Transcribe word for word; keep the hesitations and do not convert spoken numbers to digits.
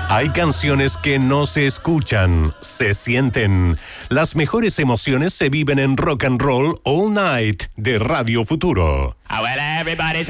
Hay canciones que no se escuchan, se sienten. Las mejores emociones se viven en Rock and Roll All Night de Radio Futuro.